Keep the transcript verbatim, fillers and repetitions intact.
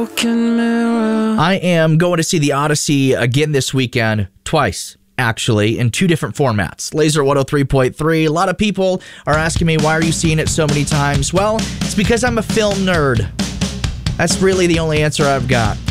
I am going to see The Odyssey again this weekend, twice, actually, in two different formats. Laser one oh three point three. A lot of people are asking me, why are you seeing it so many times? Well, it's because I'm a film nerd. That's really the only answer I've got.